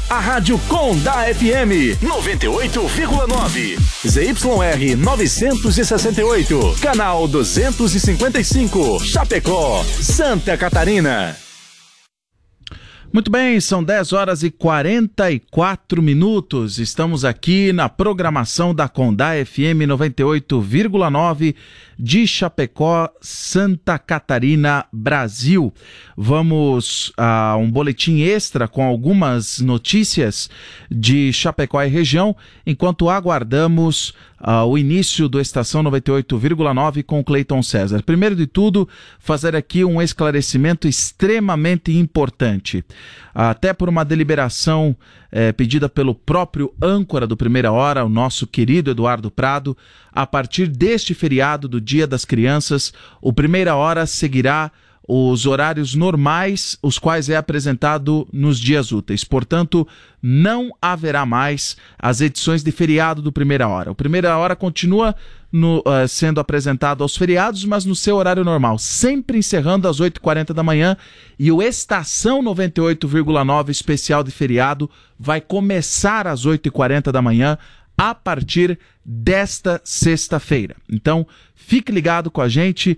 A Rádio Condá FM 98,9. ZYR 968. Canal 255. Chapecó, Santa Catarina. Muito bem, são 10 horas e 44 minutos. Estamos aqui na programação da Condá FM 98,9 de Chapecó, Santa Catarina, Brasil. Vamos a um boletim extra com algumas notícias de Chapecó e região, enquanto aguardamos o início do Estação 98,9 com Cleiton César. Primeiro de tudo, fazer aqui um esclarecimento extremamente importante. Até por uma deliberação pedida pelo próprio âncora do Primeira Hora, o nosso querido Eduardo Prado, a partir deste feriado do Dia das Crianças, o Primeira Hora seguirá os horários normais, os quais é apresentado nos dias úteis. Portanto, não haverá mais as edições de feriado do Primeira Hora. O Primeira Hora continua sendo apresentado aos feriados, mas no seu horário normal, sempre encerrando às 8h40 da manhã, e o Estação 98,9 especial de feriado vai começar às 8h40 da manhã, a partir desta sexta-feira. Então, fique ligado com a gente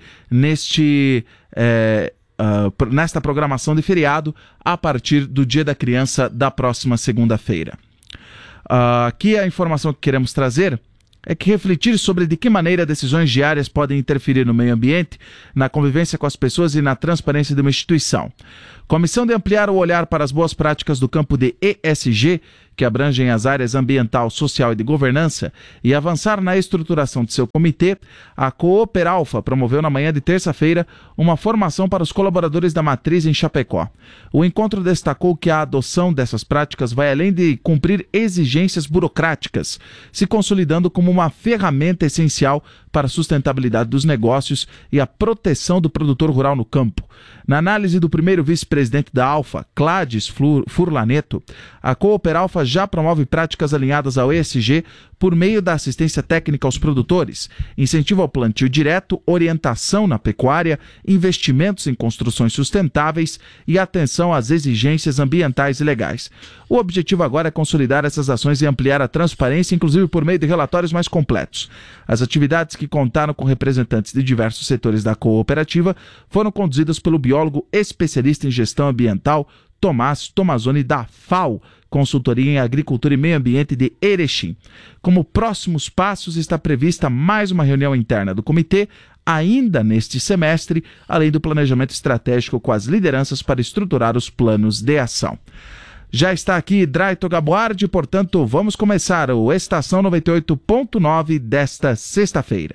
nesta programação de feriado a partir do Dia da Criança da próxima segunda-feira. Aqui a informação que queremos trazer é que refletir sobre de que maneira decisões diárias podem interferir no meio ambiente, na convivência com as pessoas e na transparência de uma instituição. Comissão de ampliar o olhar para as boas práticas do campo de ESG, que abrangem as áreas ambiental, social e de governança, e avançar na estruturação de seu comitê, a Cooperalfa promoveu na manhã de terça-feira uma formação para os colaboradores da matriz em Chapecó. O encontro destacou que a adoção dessas práticas vai além de cumprir exigências burocráticas, se consolidando como uma ferramenta essencial para a sustentabilidade dos negócios e a proteção do produtor rural no campo. Na análise do primeiro vice-presidente da Alfa, Cláudio Furlaneto, a Cooperalfa já promove práticas alinhadas ao ESG por meio da assistência técnica aos produtores, incentivo ao plantio direto, orientação na pecuária, investimentos em construções sustentáveis e atenção às exigências ambientais e legais. O objetivo agora é consolidar essas ações e ampliar a transparência, inclusive por meio de relatórios mais completos. As atividades que contaram com representantes de diversos setores da cooperativa foram conduzidas pelo biólogo especialista em gestão ambiental Tomás Tomazoni da FAO, Consultoria em Agricultura e Meio Ambiente de Erechim. Como próximos passos, está prevista mais uma reunião interna do comitê, ainda neste semestre, além do planejamento estratégico com as lideranças para estruturar os planos de ação. Já está aqui Drayton Gaboardi, portanto, vamos começar o Estação 98.9 desta sexta-feira.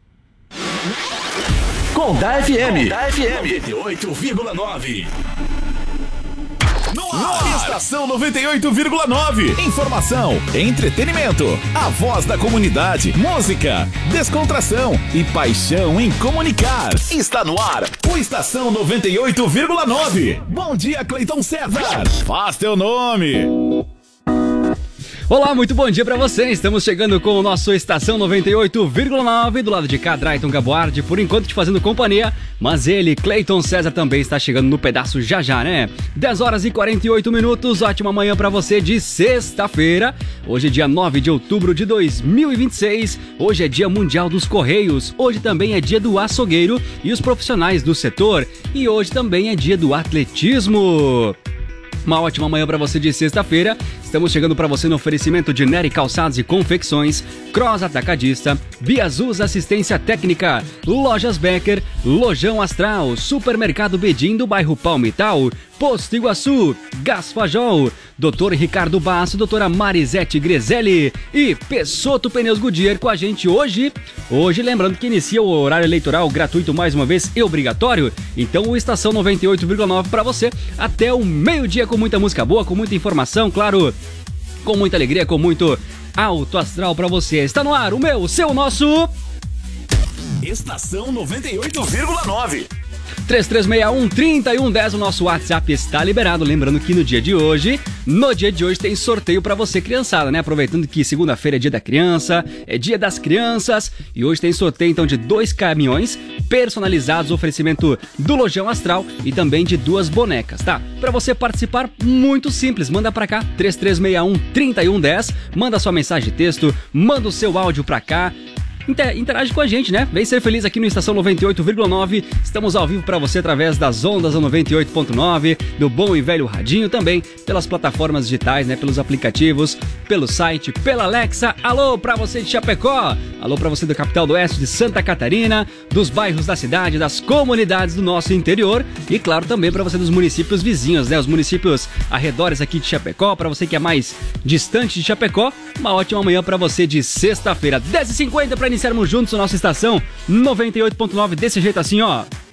Condá FM 98,9. Estação 98,9. Informação, entretenimento, a voz da comunidade, música, descontração e paixão em comunicar. Está no ar o Estação 98,9. Bom dia, Cleiton César. Faz teu nome. Olá, muito bom dia pra você. Estamos chegando com o nosso Estação 98,9. Do lado de cá, Drayton Gaboardi, por enquanto te fazendo companhia. Mas ele, Cleiton César, também está chegando no pedaço já, né? 10 horas e 48 minutos. Ótima manhã pra você de sexta-feira. Hoje é dia 9 de outubro de 2026. Hoje é dia mundial dos Correios. Hoje também é dia do açougueiro e os profissionais do setor. E hoje também é dia do atletismo. Uma ótima manhã para você de sexta-feira. Estamos chegando para você no oferecimento de Nery Calçados e Confecções, Cross Atacadista, Biazus Assistência Técnica, Lojas Becker, Lojão Astral, Supermercado Bedim do bairro Palmital, Posto Iguaçu, Gás Fajol, Dr. Ricardo Basso, doutora Marisete Grezelli e Pessotto Pneus Goodyear com a gente hoje. Hoje, lembrando que inicia o horário eleitoral gratuito mais uma vez e obrigatório. Então o Estação 98,9 para você até o meio-dia com muita música boa, com muita informação, claro, com muita alegria, com muito alto astral para você. Está no ar o meu, o seu, o nosso... Estação 98,9. 3361-3110, o nosso WhatsApp está liberado. Lembrando que no dia de hoje tem sorteio pra você, criançada, né? Aproveitando que segunda-feira é dia da criança, é dia das crianças, e hoje tem sorteio então de 2 caminhões personalizados, oferecimento do Lojão Astral, e também de 2 bonecas, tá? Pra você participar, muito simples, manda pra cá, 3361-3110, manda sua mensagem de texto, manda o seu áudio pra cá, interage com a gente, né? Vem ser feliz aqui no Estação 98,9. Estamos ao vivo para você através das ondas da 98,9, do bom e velho radinho, também pelas plataformas digitais, né? Pelos aplicativos, pelo site, pela Alexa. Alô para você de Chapecó, alô para você da capital do oeste de Santa Catarina, dos bairros da cidade, das comunidades do nosso interior e, claro, também para você dos municípios vizinhos, né? Os municípios arredores aqui de Chapecó, para você que é mais distante de Chapecó, uma ótima manhã para você de sexta-feira, 10h50 para iniciarmos juntos a nossa estação 98.9 desse jeito assim, ó.